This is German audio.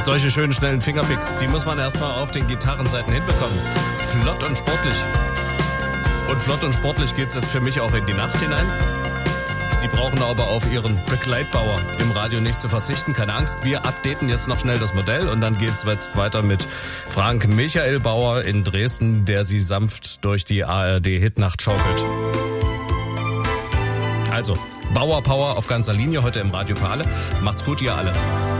Solche schönen, schnellen Fingerpicks, die muss man erstmal auf den Gitarrenseiten hinbekommen. Flott und sportlich. Und flott und sportlich geht's jetzt für mich auch in die Nacht hinein. Sie brauchen aber auf Ihren Begleitbauer im Radio nicht zu verzichten. Keine Angst, wir updaten jetzt noch schnell das Modell und dann geht's jetzt weiter mit Frank Michael Bauer in Dresden, der Sie sanft durch die ARD-Hitnacht schaukelt. Also, Bauer Power auf ganzer Linie heute im Radio für alle. Macht's gut, ihr alle.